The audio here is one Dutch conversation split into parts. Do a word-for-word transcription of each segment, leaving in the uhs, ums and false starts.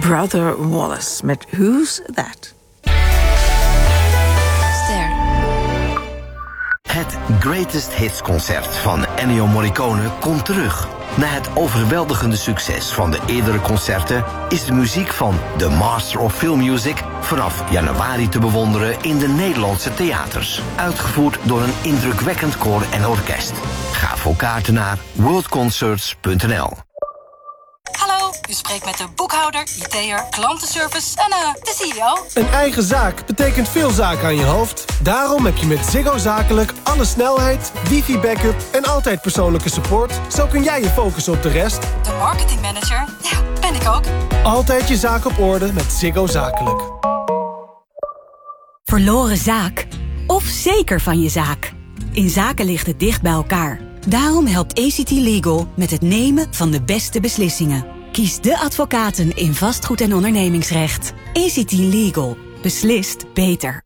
Brother Wallace met Who's That? Ster. Het Greatest Hits concert van Ennio Morricone komt terug. Na het overweldigende succes van de eerdere concerten is de muziek van The Master of Film Music vanaf januari te bewonderen in de Nederlandse theaters. Uitgevoerd door een indrukwekkend koor en orkest. Ga voor kaarten naar world concerts punt n l. Hallo, u spreekt met de boekhouder, I T'er, klantenservice en uh, de C E O. Een eigen zaak betekent veel zaken aan je hoofd. Daarom heb je met Ziggo Zakelijk alle snelheid, wifi-backup en altijd persoonlijke support. Zo kun jij je focussen op de rest. De marketingmanager, ja, ben ik ook. Altijd je zaak op orde met Ziggo Zakelijk. Verloren zaak of zeker van je zaak? In zaken ligt het dicht bij elkaar. Daarom helpt A C T Legal met het nemen van de beste beslissingen. Kies de advocaten in vastgoed- en ondernemingsrecht. A C T Legal. Beslist beter.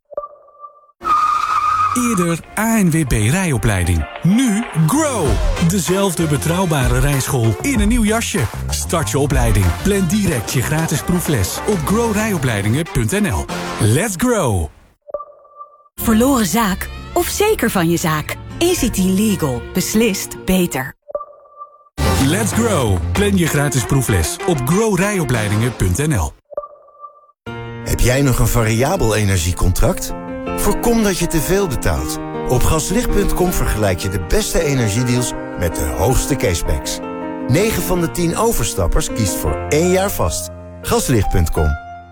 Eerder A N W B rijopleiding. Nu Grow. Dezelfde betrouwbare rijschool in een nieuw jasje. Start je opleiding. Plan direct je gratis proefles op grow rijopleidingen punt n l. Let's grow. Verloren zaak of zeker van je zaak? A C T Legal. Beslist beter. Let's grow. Plan je gratis proefles op grow rijopleidingen punt n l. Heb jij nog een variabel energiecontract? Voorkom dat je te veel betaalt. Op gaslicht punt com vergelijk je de beste energiedeals met de hoogste cashbacks. negen van de tien overstappers kiest voor één jaar vast. gaslicht punt com.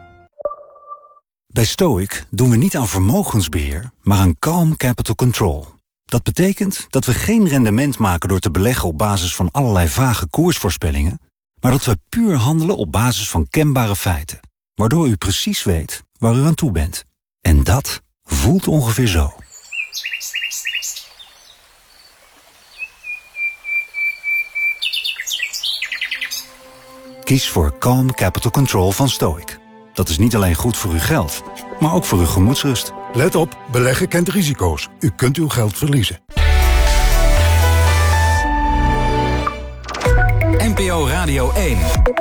Bij Stoic doen we niet aan vermogensbeheer, maar aan calm capital control. Dat betekent dat we geen rendement maken door te beleggen op basis van allerlei vage koersvoorspellingen, maar dat we puur handelen op basis van kenbare feiten, waardoor u precies weet waar u aan toe bent. En dat voelt ongeveer zo. Kies voor Calm Capital Control van Stoic. Dat is niet alleen goed voor uw geld, maar ook voor uw gemoedsrust. Let op, beleggen kent risico's. U kunt uw geld verliezen. N P O Radio één.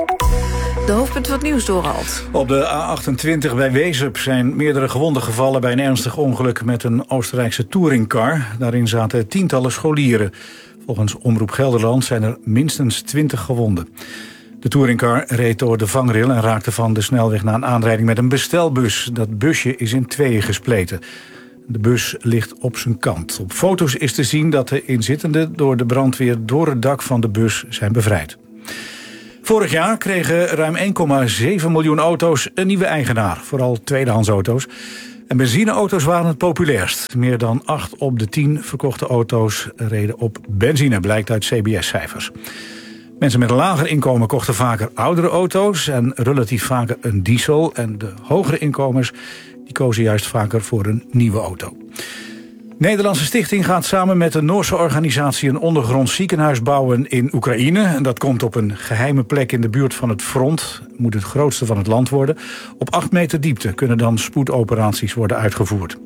De hoofdpunten van het nieuws, Dorald. Op de A achtentwintig bij Wezep zijn meerdere gewonden gevallen bij een ernstig ongeluk met een Oostenrijkse touringcar. Daarin zaten tientallen scholieren. Volgens Omroep Gelderland zijn er minstens twintig gewonden. De touringcar reed door de vangrail en raakte van de snelweg na een aanrijding met een bestelbus. Dat busje is in tweeën gespleten. De bus ligt op zijn kant. Op foto's is te zien dat de inzittenden door de brandweer door het dak van de bus zijn bevrijd. Vorig jaar kregen ruim één komma zeven miljoen auto's een nieuwe eigenaar. Vooral tweedehandsauto's. En benzineauto's waren het populairst. Meer dan acht op de tien verkochte auto's reden op benzine, blijkt uit C B S-cijfers. Mensen met een lager inkomen kochten vaker oudere auto's en relatief vaker een diesel. En de hogere inkomens die kozen juist vaker voor een nieuwe auto. Nederlandse Stichting gaat samen met een Noorse organisatie een ondergronds ziekenhuis bouwen in Oekraïne. En dat komt op een geheime plek in de buurt van het front. Het moet het grootste van het land worden. Op acht meter diepte kunnen dan spoedoperaties worden uitgevoerd.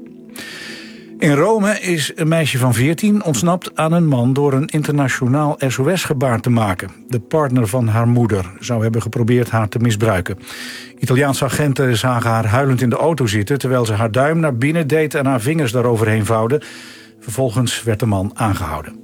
In Rome is een meisje van veertien ontsnapt aan een man door een internationaal S O S-gebaar te maken. De partner van haar moeder zou hebben geprobeerd haar te misbruiken. Italiaanse agenten zagen haar huilend in de auto zitten terwijl ze haar duim naar binnen deed en haar vingers daaroverheen vouwde. Vervolgens werd de man aangehouden.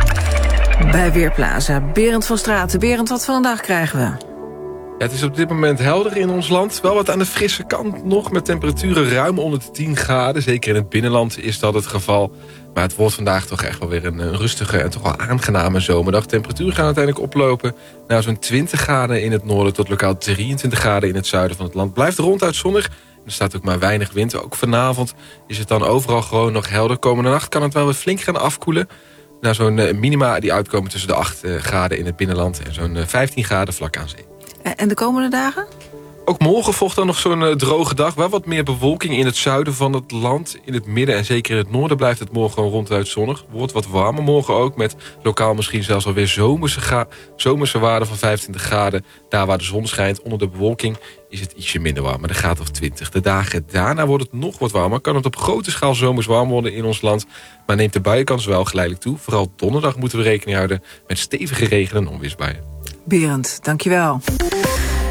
Bij Weerplaza, Berend van Straten. Berend, wat vandaag krijgen we? Ja, het is op dit moment helder in ons land. Wel wat aan de frisse kant nog, met temperaturen ruim onder de tien graden. Zeker in het binnenland is dat het geval. Maar het wordt vandaag toch echt wel weer een, een rustige en toch wel aangename zomerdag. Temperaturen gaan uiteindelijk oplopen naar zo'n twintig graden in het noorden tot lokaal drieëntwintig graden in het zuiden van het land. Blijft ronduit zonnig. Er staat ook maar weinig wind. Ook vanavond is het dan overal gewoon nog helder. Komende nacht kan het wel weer flink gaan afkoelen. Naar zo'n minima die uitkomen tussen de acht graden in het binnenland en zo'n vijftien graden vlak aan zee. En de komende dagen? Ook morgen volgt dan nog zo'n uh, droge dag. Wel wat meer bewolking in het zuiden van het land. In het midden en zeker in het noorden blijft het morgen gewoon ronduit zonnig. Wordt wat warmer morgen ook. Met lokaal misschien zelfs alweer zomerse, ga- zomerse waarden van vijfentwintig graden. Daar waar de zon schijnt onder de bewolking is het ietsje minder warm. Maar de graad of twintig. De dagen daarna wordt het nog wat warmer. Kan het op grote schaal zomers warm worden in ons land. Maar neemt de buienkans wel geleidelijk toe. Vooral donderdag moeten we rekening houden met stevige regen- en onweersbuien. Berend, dankjewel.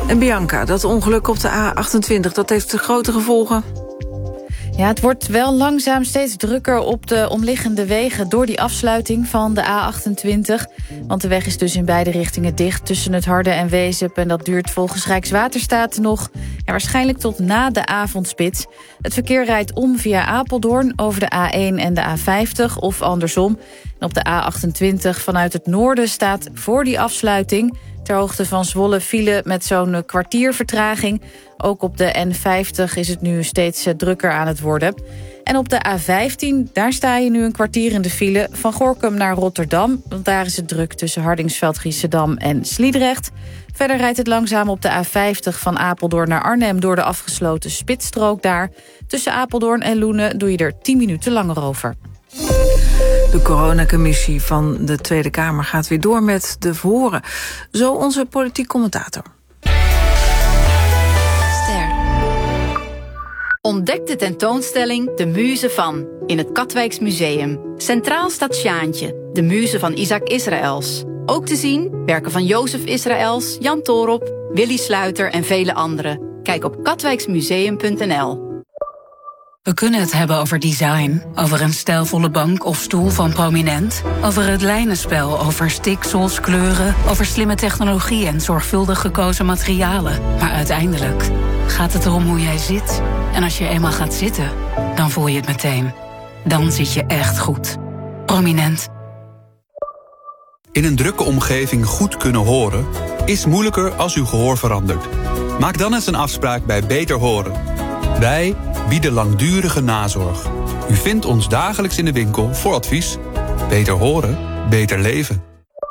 En Bianca, dat ongeluk op de A achtentwintig, dat heeft grote gevolgen. Ja, het wordt wel langzaam steeds drukker op de omliggende wegen door die afsluiting van de A achtentwintig. Want de weg is dus in beide richtingen dicht tussen het Harde en Wezep. En dat duurt volgens Rijkswaterstaat nog ja, waarschijnlijk tot na de avondspits. Het verkeer rijdt om via Apeldoorn over de A één en de A vijftig of andersom. En op de A achtentwintig vanuit het noorden staat voor die afsluiting ter hoogte van Zwolle file met zo'n kwartier vertraging. Ook op de N vijftig is het nu steeds drukker aan het worden. En op de A vijftien, daar sta je nu een kwartier in de file van Gorinchem naar Rotterdam. Want daar is het druk tussen Hardingsveld, Giessendam en Sliedrecht. Verder rijdt het langzaam op de A vijftig van Apeldoorn naar Arnhem door de afgesloten spitsstrook daar. Tussen Apeldoorn en Loenen doe je er tien minuten langer over. De coronacommissie van de Tweede Kamer gaat weer door met de verhoren. Zo onze politiek commentator. Ster. Ontdek de tentoonstelling De Muze van in het Katwijks Museum. Centraal staat Sjaantje, de muze van Isaac Israëls. Ook te zien werken van Jozef Israëls, Jan Toorop, Willy Sluiter en vele anderen. Kijk op katwijksmuseum punt n l. We kunnen het hebben over design, over een stijlvolle bank of stoel van Prominent, over het lijnenspel, over stiksels, kleuren, over slimme technologie en zorgvuldig gekozen materialen. Maar uiteindelijk gaat het erom hoe jij zit. En als je eenmaal gaat zitten, dan voel je het meteen. Dan zit je echt goed. Prominent. In een drukke omgeving goed kunnen horen is moeilijker als uw gehoor verandert. Maak dan eens een afspraak bij Beter Horen. Wij bieden langdurige nazorg. U vindt ons dagelijks in de winkel voor advies. Beter horen, beter leven.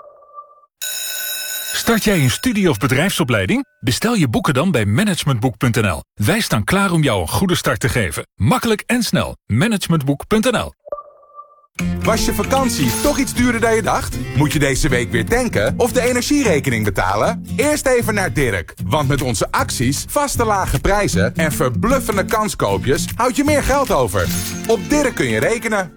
Start jij een studie- of bedrijfsopleiding? Bestel je boeken dan bij managementboek punt n l. Wij staan klaar om jou een goede start te geven. Makkelijk en snel. managementboek punt n l. Was je vakantie toch iets duurder dan je dacht? Moet je deze week weer tanken of de energierekening betalen? Eerst even naar Dirk, want met onze acties, vaste lage prijzen en verbluffende kanskoopjes houd je meer geld over. Op Dirk kun je rekenen.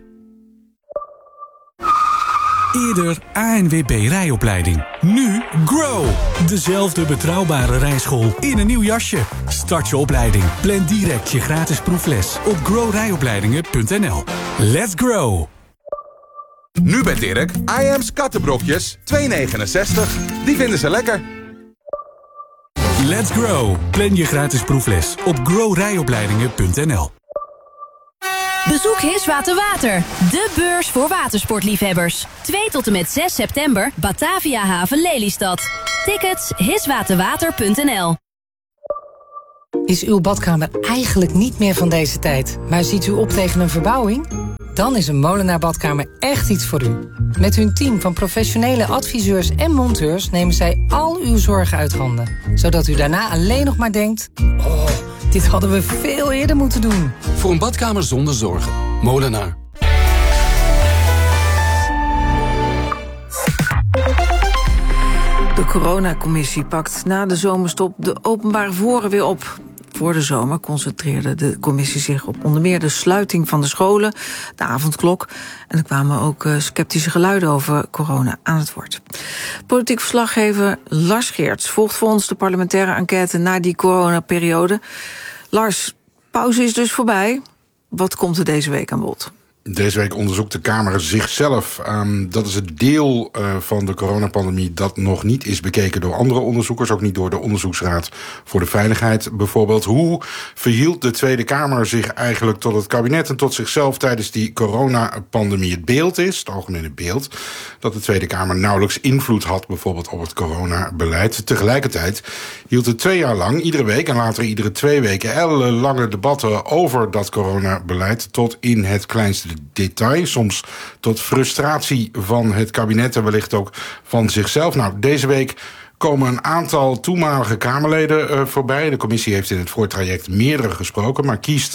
Eerder A N W B rijopleiding. Nu Grow. Dezelfde betrouwbare rijschool in een nieuw jasje. Start je opleiding. Plan direct je gratis proefles op grow rijopleidingen punt n l. Let's grow. Nu bij Dirk, I Am's kattenbrokjes, twee negenenzestig. Die vinden ze lekker. Let's grow. Plan je gratis proefles op grow rijopleidingen punt n l. Bezoek Hiswater Water, de beurs voor watersportliefhebbers. twee tot en met zes september, Batavia Haven Lelystad. Tickets hiswaterwater punt n l. Is uw badkamer eigenlijk niet meer van deze tijd, maar ziet u op tegen een verbouwing? Dan is een Molenaar Badkamer echt iets voor u. Met hun team van professionele adviseurs en monteurs nemen zij al uw zorgen uit handen. Zodat u daarna alleen nog maar denkt, oh, dit hadden we veel eerder moeten doen. Voor een badkamer zonder zorgen. Molenaar. De coronacommissie pakt na de zomerstop de openbare verhoren weer op. Voor de zomer concentreerde de commissie zich op onder meer de sluiting van de scholen, de avondklok. En er kwamen ook uh, sceptische geluiden over corona aan het woord. Politiek verslaggever Lars Geerts volgt voor ons de parlementaire enquête na die coronaperiode. Lars, pauze is dus voorbij. Wat komt er deze week aan bod? Deze week onderzoekt de Kamer zichzelf. Um, dat is het deel uh, van de coronapandemie dat nog niet is bekeken door andere onderzoekers. Ook niet door de Onderzoeksraad voor de Veiligheid bijvoorbeeld. Hoe verhield de Tweede Kamer zich eigenlijk tot het kabinet en tot zichzelf tijdens die coronapandemie? Het beeld is, het algemene beeld, dat de Tweede Kamer nauwelijks invloed had bijvoorbeeld op het coronabeleid. Tegelijkertijd hield het twee jaar lang, iedere week en later iedere twee weken, ellenlange debatten over dat coronabeleid tot in het kleinste detail, soms tot frustratie van het kabinet en wellicht ook van zichzelf. Nou, deze week komen een aantal toenmalige Kamerleden uh, voorbij. De commissie heeft in het voortraject meerdere gesproken, maar kiest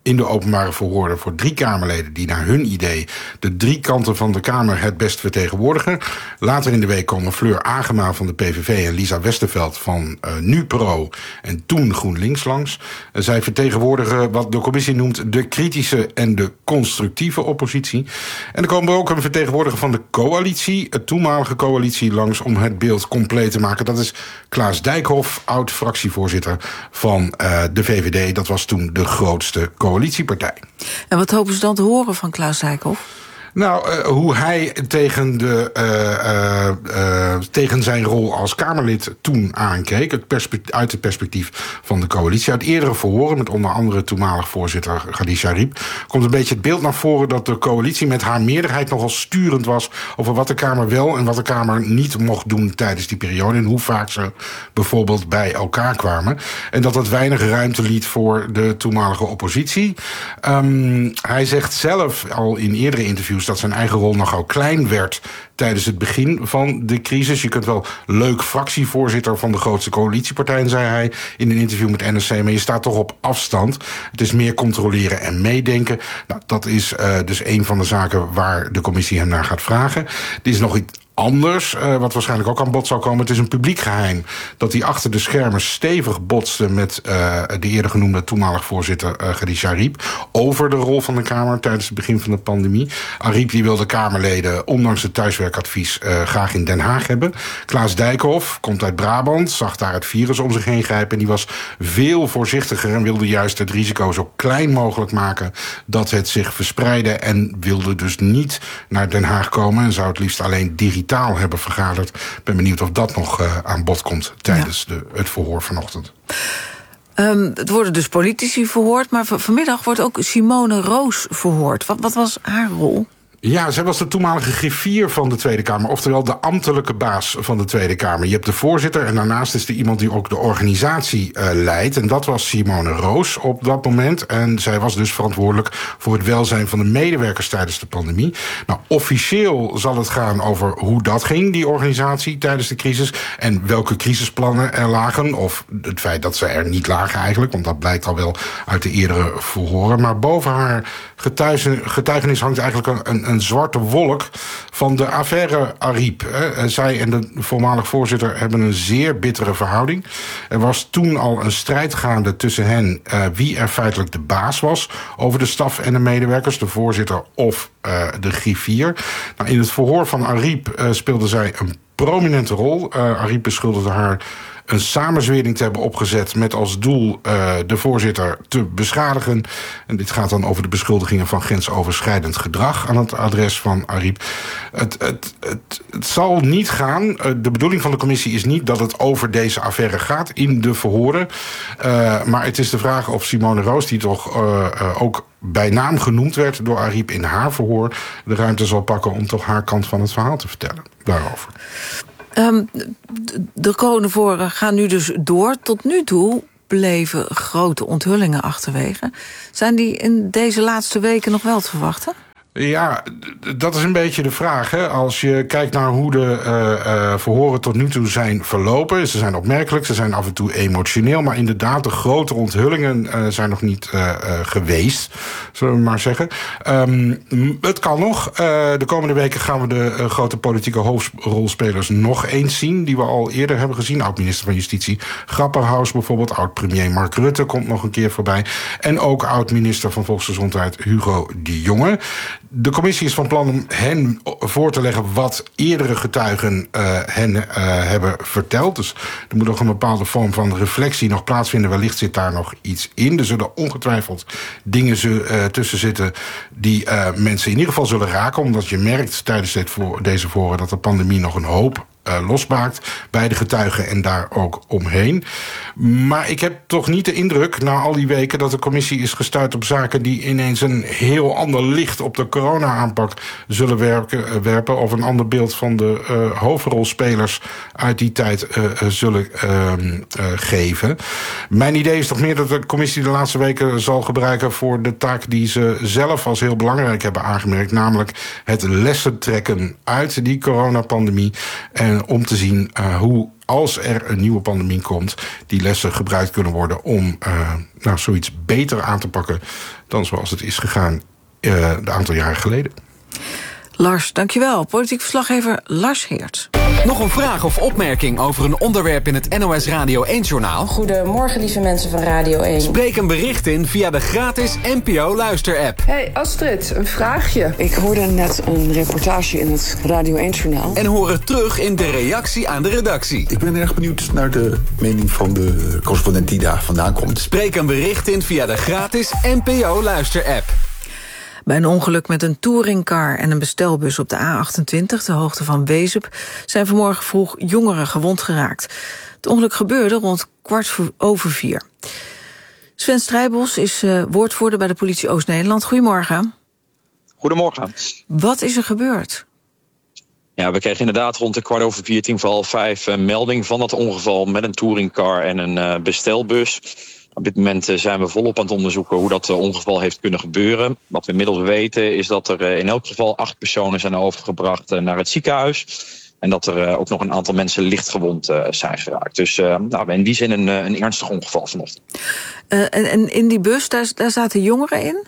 in de openbare verhoren voor drie Kamerleden die naar hun idee de drie kanten van de Kamer het best vertegenwoordigen. Later in de week komen Fleur Agema van de P V V en Lisa Westerveld van uh, NuPro en toen GroenLinks langs. Uh, zij vertegenwoordigen wat de commissie noemt de kritische en de constructieve oppositie. En er komen ook een vertegenwoordiger van de coalitie, de toenmalige coalitie, langs om het beeld compleet te maken. Dat is Klaas Dijkhoff, oud-fractievoorzitter van uh, de V V D. Dat was toen de grootste coalitiepartij. En wat hopen ze dan te horen van Klaas Dijkhoff? Nou, uh, hoe hij tegen, de, uh, uh, uh, tegen zijn rol als Kamerlid toen aankeek, het perspectief, uit het perspectief van de coalitie. Uit eerdere verhoren, met onder andere toenmalig voorzitter Khadija Ariep, komt een beetje het beeld naar voren dat de coalitie met haar meerderheid nogal sturend was over wat de Kamer wel en wat de Kamer niet mocht doen tijdens die periode en hoe vaak ze bijvoorbeeld bij elkaar kwamen. En dat dat weinig ruimte liet voor de toenmalige oppositie. Um, hij zegt zelf al in eerdere interviews dat zijn eigen rol nogal klein werd tijdens het begin van de crisis. Je kunt wel leuk fractievoorzitter van de grootste coalitiepartij, zei hij in een interview met N R C, maar je staat toch op afstand. Het is meer controleren en meedenken. Nou, dat is uh, dus een van de zaken waar de commissie hem naar gaat vragen. Er is nog iets anders, uh, wat waarschijnlijk ook aan bod zal komen. Het is een publiek geheim dat hij achter de schermen stevig botste met uh, de eerder genoemde toenmalig voorzitter uh, Khadija Ariep over de rol van de Kamer tijdens het begin van de pandemie. Ariep die wil de Kamerleden, ondanks het thuiswerkadvies, uh, graag in Den Haag hebben. Klaas Dijkhoff komt uit Brabant, zag daar het virus om zich heen grijpen en die was veel voorzichtiger en wilde juist het risico zo klein mogelijk maken dat het zich verspreidde en wilde dus niet naar Den Haag komen en zou het liefst alleen digitaal hebben vergaderd. Ik ben benieuwd of dat nog uh, aan bod komt tijdens ja. de, het verhoor vanochtend. Um, het worden dus politici verhoord, maar v- vanmiddag wordt ook Simone Roos verhoord. Wat, wat was haar rol? Ja, zij was de toenmalige griffier van de Tweede Kamer, oftewel de ambtelijke baas van de Tweede Kamer. Je hebt de voorzitter en daarnaast is er iemand die ook de organisatie uh, leidt. En dat was Simone Roos op dat moment. En zij was dus verantwoordelijk voor het welzijn van de medewerkers tijdens de pandemie. Nou, officieel zal het gaan over hoe dat ging, die organisatie, tijdens de crisis. En welke crisisplannen er lagen. Of het feit dat ze er niet lagen eigenlijk, want dat blijkt al wel uit de eerdere verhoren. Maar boven haar getuigenis hangt eigenlijk een, een een zwarte wolk van de affaire Ariep. Zij en de voormalig voorzitter hebben een zeer bittere verhouding. Er was toen al een strijd gaande tussen hen uh, wie er feitelijk de baas was over de staf en de medewerkers, de voorzitter of uh, de griffier. Nou, in het verhoor van Ariep uh, speelde zij een prominente rol. Uh, Ariep beschuldigde haar een samenzwering te hebben opgezet met als doel uh, de voorzitter te beschadigen. En dit gaat dan over de beschuldigingen van grensoverschrijdend gedrag aan het adres van Ariep. Het, het, het, het zal niet gaan. Uh, de bedoeling van de commissie is niet dat het over deze affaire gaat in de verhoren. Uh, maar het is de vraag of Simone Roos, die toch uh, uh, ook bij naam genoemd werd door Ariep in haar verhoor, de ruimte zal pakken om toch haar kant van het verhaal te vertellen daarover. Um, de coronaverhoren gaan nu dus door. Tot nu toe bleven grote onthullingen achterwege. Zijn die in deze laatste weken nog wel te verwachten? Ja, dat is een beetje de vraag. Hè? Als je kijkt naar hoe de uh, uh, verhoren tot nu toe zijn verlopen. Ze zijn opmerkelijk, ze zijn af en toe emotioneel. Maar inderdaad, de grote onthullingen uh, zijn nog niet uh, uh, geweest. Zullen we maar zeggen. Um, het kan nog. Uh, de komende weken gaan we de uh, grote politieke hoofdrolspelers nog eens zien. Die we al eerder hebben gezien. Oud-minister van Justitie Grapperhaus bijvoorbeeld. Oud-premier Mark Rutte komt nog een keer voorbij. En ook oud-minister van Volksgezondheid Hugo de Jonge. De commissie is van plan om hen voor te leggen wat eerdere getuigen uh, hen uh, hebben verteld. Dus er moet nog een bepaalde vorm van reflectie nog plaatsvinden. Wellicht zit daar nog iets in. Er zullen ongetwijfeld dingen uh, tussen zitten die uh, mensen in ieder geval zullen raken. Omdat je merkt tijdens dit voor, deze voren dat de pandemie nog een hoop Uh, losmaakt bij de getuigen en daar ook omheen. Maar ik heb toch niet de indruk, na al die weken, dat de commissie is gestuurd op zaken die ineens een heel ander licht op de corona-aanpak zullen werken, uh, werpen, of een ander beeld van de uh, hoofdrolspelers uit die tijd uh, uh, zullen uh, uh, geven. Mijn idee is toch meer dat de commissie de laatste weken zal gebruiken voor de taak die ze zelf als heel belangrijk hebben aangemerkt, namelijk het lessen trekken uit die coronapandemie en om te zien uh, hoe als er een nieuwe pandemie komt, die lessen gebruikt kunnen worden om uh, nou, zoiets beter aan te pakken dan zoals het is gegaan uh, een aantal jaren geleden. Lars, dankjewel. Politiek verslaggever Lars Geerts. Nog een vraag of opmerking over een onderwerp in het N O S Radio één-journaal? Goedemorgen, lieve mensen van Radio één. Spreek een bericht in via de gratis N P O-luister-app. Hey Astrid, een vraagje. Ik hoorde net een reportage in het Radio één-journaal. En hoor het terug in de reactie aan de redactie. Ik ben erg benieuwd naar de mening van de correspondent die daar vandaan komt. Spreek een bericht in via de gratis N P O-luister-app. Bij een ongeluk met een touringcar en een bestelbus op de A achtentwintig... de hoogte van Wezep, zijn vanmorgen vroeg jongeren gewond geraakt. Het ongeluk gebeurde rond kwart over vier. Sven Strijbos is uh, woordvoerder bij de politie Oost-Nederland. Goedemorgen. Goedemorgen. Wat is er gebeurd? Ja, we kregen inderdaad rond de kwart over vier, tien voor half vijf... een melding van dat ongeval met een touringcar en een uh, bestelbus. Op dit moment zijn we volop aan het onderzoeken hoe dat ongeval heeft kunnen gebeuren. Wat we inmiddels weten is dat er in elk geval acht personen zijn overgebracht naar het ziekenhuis. En dat er ook nog een aantal mensen lichtgewond zijn geraakt. Dus uh, nou, in die zin een, een ernstig ongeval vanochtend. Uh, en, en in die bus, daar, daar zaten jongeren in?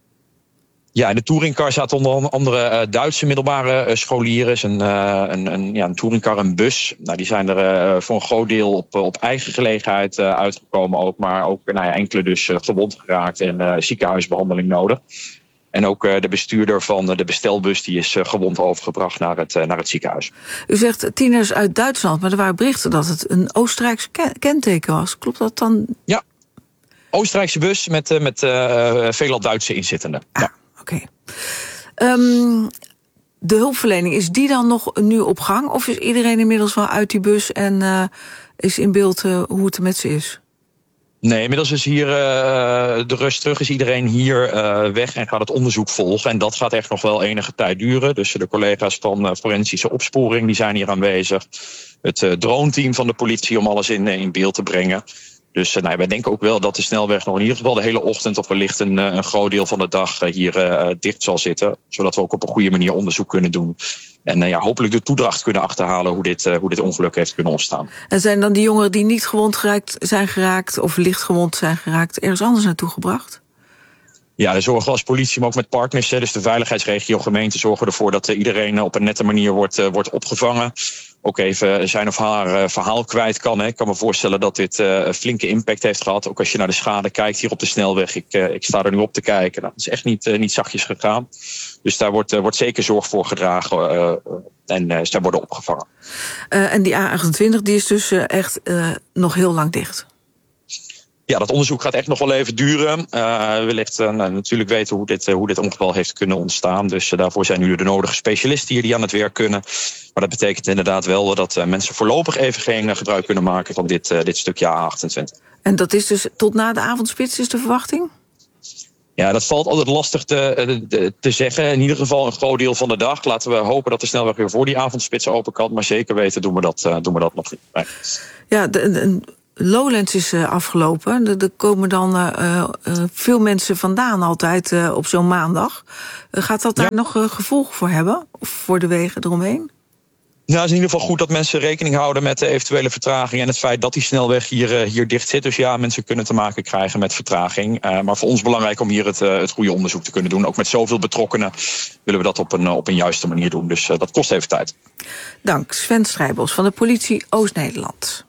Ja, in de touringcar zaten onder andere uh, Duitse middelbare uh, scholieren. Een, uh, een, een, ja, een touringcar, een bus. Nou, die zijn er uh, voor een groot deel op, op eigen gelegenheid uh, uitgekomen ook. Maar ook nou ja, enkele dus uh, gewond geraakt en uh, ziekenhuisbehandeling nodig. En ook uh, de bestuurder van de bestelbus die is uh, gewond overgebracht naar het, uh, naar het ziekenhuis. U zegt tieners uit Duitsland, maar er waren berichten dat het een Oostenrijks ken- kenteken was. Klopt dat dan? Ja, Oostenrijkse bus met, uh, met uh, veelal Duitse inzittenden. Ah. Ja. Oké. Okay. Um, de hulpverlening, is die dan nog nu op gang? Of is iedereen inmiddels wel uit die bus en uh, is in beeld uh, hoe het er met ze is? Nee, inmiddels is hier uh, de rust terug. Is iedereen hier uh, weg en gaat het onderzoek volgen. En dat gaat echt nog wel enige tijd duren. Dus de collega's van uh, forensische opsporing die zijn hier aanwezig. Het uh, drone-team van de politie om alles in, uh, in beeld te brengen. Dus uh, nou, wij denken ook wel dat de snelweg nog in ieder geval de hele ochtend of wellicht een, een groot deel van de dag uh, hier uh, dicht zal zitten. Zodat we ook op een goede manier onderzoek kunnen doen. En uh, ja, hopelijk de toedracht kunnen achterhalen hoe dit, uh, hoe dit ongeluk heeft kunnen ontstaan. En zijn dan die jongeren die niet gewond geraakt zijn geraakt of licht gewond zijn geraakt ergens anders naartoe gebracht? Ja, daar zorgen we als politie, maar ook met partners. Hè, dus de veiligheidsregio, gemeente zorgen ervoor dat uh, iedereen op een nette manier wordt, uh, wordt opgevangen. Ook even zijn of haar uh, verhaal kwijt kan. Hè. Ik kan me voorstellen dat dit uh, een flinke impact heeft gehad. Ook als je naar de schade kijkt hier op de snelweg. Ik, uh, ik sta er nu op te kijken. Nou, dat is echt niet, uh, niet zachtjes gegaan. Dus daar wordt, uh, wordt zeker zorg voor gedragen. Uh, en uh, zij worden opgevangen. Uh, en die A achtentwintig die is dus uh, echt uh, nog heel lang dicht. Ja, dat onderzoek gaat echt nog wel even duren. Uh, we willen uh, nou, natuurlijk weten hoe dit, uh, hoe dit ongeval heeft kunnen ontstaan. Dus uh, daarvoor zijn nu de nodige specialisten hier die aan het werk kunnen. Maar dat betekent inderdaad wel dat uh, mensen voorlopig even geen uh, gebruik kunnen maken van dit, uh, dit stukje A achtentwintig. En dat is dus tot na de avondspits is de verwachting? Ja, dat valt altijd lastig te, te, te zeggen. In ieder geval een groot deel van de dag. Laten we hopen dat de snelweg weer voor die avondspits open kan. Maar zeker weten doen we dat, uh, doen we dat nog niet. Nee. Ja, de, de, Lowlands is uh, afgelopen. Er, er komen dan uh, uh, veel mensen vandaan altijd uh, op zo'n maandag. Uh, gaat dat daar ja. nog uh, gevolgen voor hebben? Of voor de wegen eromheen? Nou, het is in ieder geval goed dat mensen rekening houden met de eventuele vertraging en het feit dat die snelweg hier, uh, hier dicht zit. Dus ja, mensen kunnen te maken krijgen met vertraging. Uh, maar voor ons belangrijk om hier het, uh, het goede onderzoek te kunnen doen. Ook met zoveel betrokkenen willen we dat op een, op een juiste manier doen. Dus uh, dat kost even tijd. Dank, Sven Strijbos van de politie Oost-Nederland.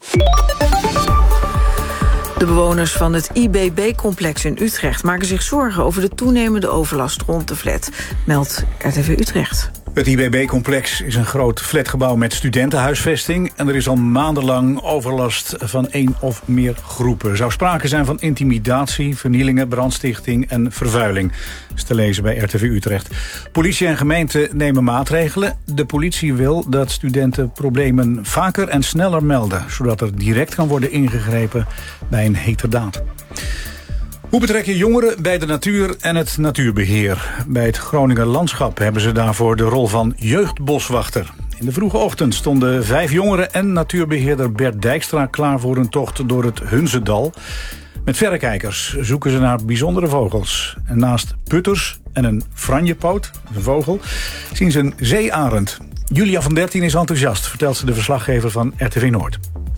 De bewoners van het I B B-complex in Utrecht maken zich zorgen over de toenemende overlast rond de flat, meldt R T V Utrecht. Het I B B-complex is een groot flatgebouw met studentenhuisvesting en er is al maandenlang overlast van één of meer groepen. Er zou sprake zijn van intimidatie, vernielingen, brandstichting en vervuiling. Dat is te lezen bij R T V Utrecht. Politie en gemeente nemen maatregelen. De politie wil dat studenten problemen vaker en sneller melden, zodat er direct kan worden ingegrepen bij een heterdaad. Hoe betrekken jongeren bij de natuur en het natuurbeheer? Bij het Groninger Landschap hebben ze daarvoor de rol van jeugdboswachter. In de vroege ochtend stonden vijf jongeren en natuurbeheerder Bert Dijkstra klaar voor een tocht door het Hunzedal. Met verrekijkers zoeken ze naar bijzondere vogels. En naast putters en een franjepoot, een vogel, zien ze een zeearend. Julia van dertien is enthousiast, vertelt ze de verslaggever van R T V Noord.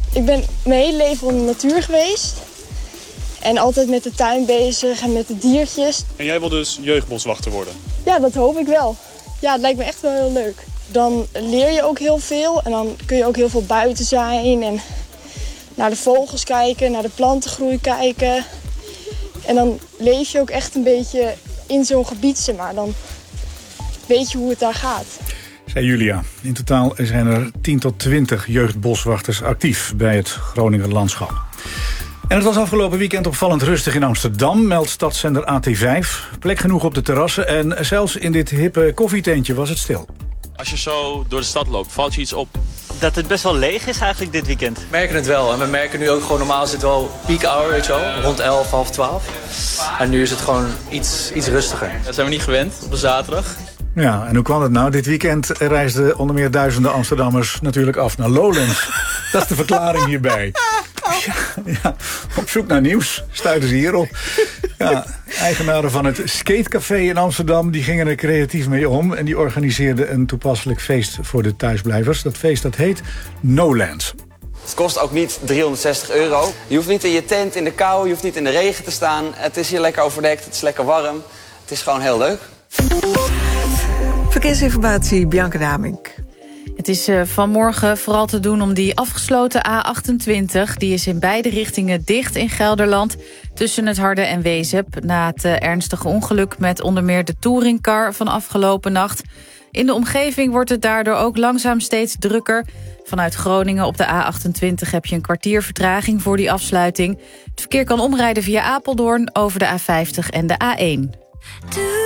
Ik ben mijn hele leven in de natuur geweest. En altijd met de tuin bezig en met de diertjes. En jij wil dus jeugdboswachter worden? Ja, dat hoop ik wel. Ja, het lijkt me echt wel heel leuk. Dan leer je ook heel veel en dan kun je ook heel veel buiten zijn. En naar de vogels kijken, naar de plantengroei kijken. En dan leef je ook echt een beetje in zo'n gebied, zeg maar. Dan weet je hoe het daar gaat. Zei Julia. In totaal zijn er tien tot twintig jeugdboswachters actief bij het Groninger Landschap. En het was afgelopen weekend opvallend rustig in Amsterdam, meldt stadszender A T vijf. Plek genoeg op de terrassen en zelfs in dit hippe koffietentje was het stil. Als je zo door de stad loopt, valt je iets op? Dat het best wel leeg is eigenlijk dit weekend. We merken het wel. En we merken nu ook gewoon, normaal is het wel peak hour, weet je wel. Rond elf, half twaalf. En nu is het gewoon iets, iets rustiger. Dat zijn we niet gewend op een zaterdag. Ja, en hoe kwam het nou? Dit weekend reisden onder meer duizenden Amsterdammers natuurlijk af naar Lowlands. Dat is de verklaring hierbij. Ja, ja, op zoek naar nieuws stuiten ze hierop. Ja, eigenaren van het Skatecafé in Amsterdam die gingen er creatief mee om. En die organiseerden een toepasselijk feest voor de thuisblijvers. Dat feest dat heet Nolands. Het kost ook niet driehonderdzestig euro. Je hoeft niet in je tent in de kou, je hoeft niet in de regen te staan. Het is hier lekker overdekt, het is lekker warm. Het is gewoon heel leuk. Verkeersinformatie, Bianca Damink. Het is uh, vanmorgen vooral te doen om die afgesloten A achtentwintig. Die is in beide richtingen dicht in Gelderland. Tussen het Harde en Wezep. Na het uh, ernstige ongeluk met onder meer de touringcar van afgelopen nacht. In de omgeving wordt het daardoor ook langzaam steeds drukker. Vanuit Groningen op de A achtentwintig heb je een kwartier vertraging voor die afsluiting. Het verkeer kan omrijden via Apeldoorn over de A vijftig en de A één.